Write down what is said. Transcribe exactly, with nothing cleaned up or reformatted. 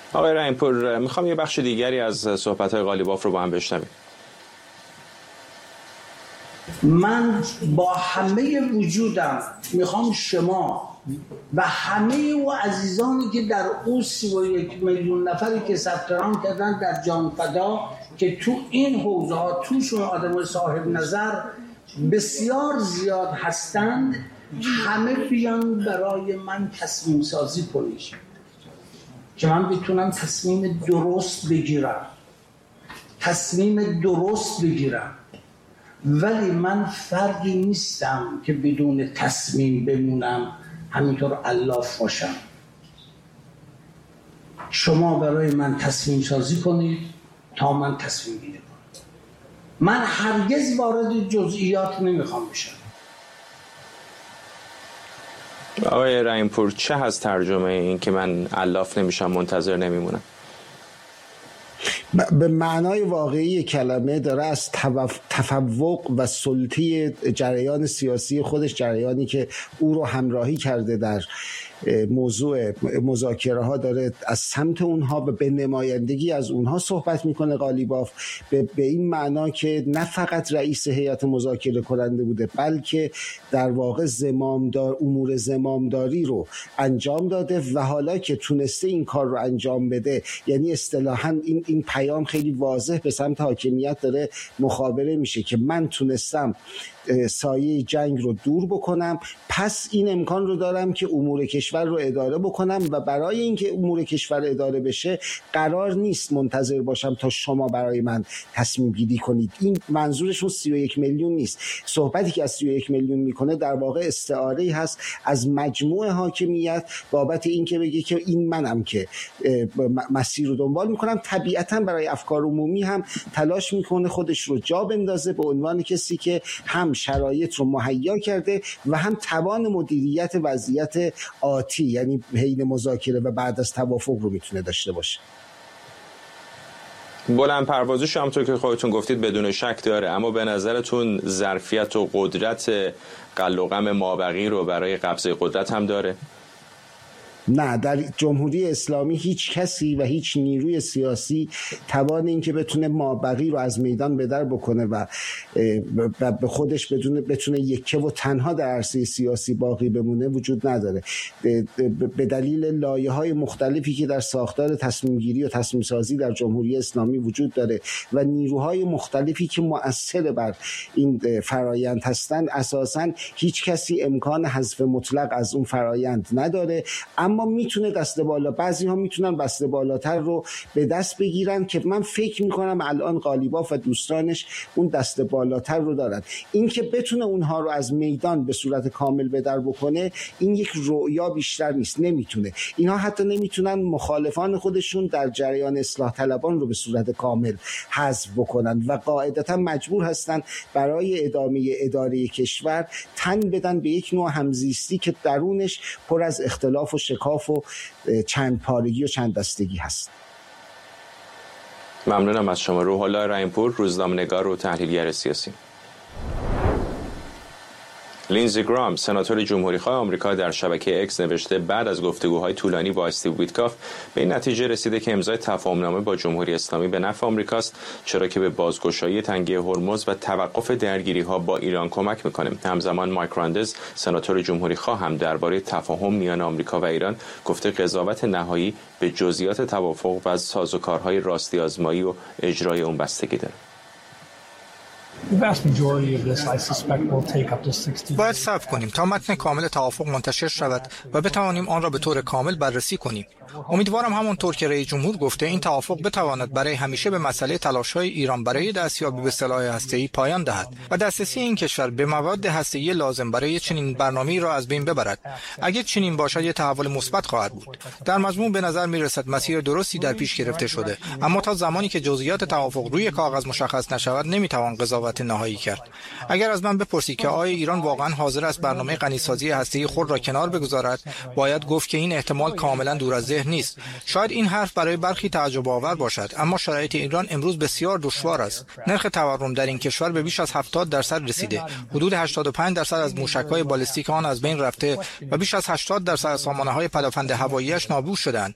آقای رحیم‌پور، میخوام یه بخش دیگری از صحبت‌های قالیباف رو با هم بشنویم. من با همه وجودم میخوام شما و همه او عزیزانی که در او سی و یک میلیون نفری که ثبت نام کردن در جانفدا که تو این حوزه ها توشون آدم صاحب نظر بسیار زیاد هستند، همه بیان برای من تصمیم سازی کنید که من بتونم تصمیم درست بگیرم تصمیم درست بگیرم ولی من فردی نیستم که بدون تصمیم بمونم، همینطور علاف باشم. شما برای من تصمیم سازی کنید تا من تصمیم گیری کنم. من هرگز وارد جزئیات نمیخوام بشم. آقای رحیم‌پور، چه هست ترجمه این که من علاف نمیشم، منتظر نمیمونم؟ به معنای واقعی کلمه داره از تفوق و سلطه جریان سیاسی خودش، جریانی که او رو همراهی کرده در موضوع مذاکره ها، داره از سمت اونها و به نمایندگی از اونها صحبت میکنه قالیباف، به, به این معنا که نه فقط رئیس هیئت مذاکره کننده بوده بلکه در واقع زمامدار امور زمامداری رو انجام داده و حالا که تونسته این کار رو انجام بده، یعنی اصطلاحاً این این پیام خیلی واضح به سمت حاکمیت داره مخابره میشه که من تونستم سایه جنگ رو دور بکنم، پس این امکان رو دارم که امور کشور رو اداره بکنم و برای اینکه امور کشور اداره بشه قرار نیست منتظر باشم تا شما برای من تصمیم گیری کنید. این منظورشون سی و یک میلیون نیست. صحبتی که از سی و یک میلیون میکنه در واقع استعاره‌ای هست از مجموع حاکمیت بابت اینکه بگه که این منم که مسیر رو دنبال میکنم. طبیعتاً برای افکار عمومی هم تلاش میکنه خودش رو جا بندازه به عنوان کسی که هم شرایط رو مهیا کرده و هم توان مدیریت وضعیت آتی، یعنی حین مذاکره و بعد از توافق رو میتونه داشته باشه. بلند پروازیش همونطور که خودتون گفتید بدون شک داره، اما به نظرتون ظرفیت و قدرت قل و قم مابقی رو برای قبضه قدرت هم داره؟ نه، در جمهوری اسلامی هیچ کسی و هیچ نیروی سیاسی توان این که بتونه مابقی رو از میدان به در بکنه و به خودش بدونه بتونه یکه و تنها در عرصه سیاسی باقی بمونه وجود نداره. به دلیل لایه‌های مختلفی که در ساختار تصمیم گیری و تصمیم سازی در جمهوری اسلامی وجود داره و نیروهای مختلفی که مؤثر بر این فرایند هستند، اساساً هیچ کسی امکان حذف مطلق از اون فرایند نداره. اما میتونه دست بالا، بعضی ها میتونن دست بالاتر رو به دست بگیرن که من فکر میکنم الان قالیباف و دوستانش اون دست بالاتر رو دارن. این که بتونه اونها رو از میدان به صورت کامل به در بکنه این یک رؤیا بیشتر نیست، نمیتونه. اینها حتی نمیتونن مخالفان خودشون در جریان اصلاح طلبان رو به صورت کامل حذف بکنن و قاعدتا مجبور هستن برای ادامه اداره کشور تن بدن به یک نوع همزیستی که درونش پر از اختلاف و شکاف و چند پارگی و چند دستگی هست. ممنونم از شما. روح الله رحیم‌پور، روزنامه‌نگار و تحلیلگر سیاسی. لینزی گرام، سناتور جمهوریخواه آمریکا، در شبکه اکس نوشته بعد از گفتگوهای طولانی با استیو ویتکاف به این نتیجه رسیده که امضای تفاهمنامه با جمهوری اسلامی به نفع آمریکاست، چرا که به بازگشایی تنگه هرمز و توقف درگیری‌ها با ایران کمک می‌کنه. همزمان مایک راندز، سناتور جمهوریخواه، هم درباره تفاهم میان آمریکا و ایران گفته قضاوت نهایی به جزئیات توافق و سازوکارهای راستی آزمایی و اجرای اون بستگی داره. باید صبر کنیم تا متن کامل توافق منتشر شود و بتوانیم آن را به طور کامل بررسی کنیم. امیدوارم همانطور که رئیس جمهور گفته این توافق بتواند برای همیشه به مسئله تلاش‌های ایران برای دستیابی به سلاح هسته‌ای پایان دهد و دسترسی این کشور به مواد هسته‌ای لازم برای چنین برنامه‌ای را از بین ببرد. اگر چنین باشد یک تحول مثبت خواهد بود. در مجموع به نظر می‌رسد مسیر درستی در پیش گرفته شده، اما تا زمانی که جزئیات توافق روی کاغذ مشخص نشود نمی‌توان قضاوت نهایی کرد. اگر از من بپرسی که آیا ایران واقعا حاضر است برنامه غنیسازی هسته‌ای خود را کنار بگذارد، باید گفت که این احتمال کاملا دور از ذهن نیست. شاید این حرف برای برخی تعجب آور باشد، اما شرایط ایران امروز بسیار دشوار است. نرخ تورم در این کشور به بیش از هفتاد درصد رسیده. حدود هشتاد و پنج درصد از موشک‌های بالستیک آن از بین رفته و بیش از هشتاد درصد از سامانه‌های پدافند هوایی‌اش نابود شدند.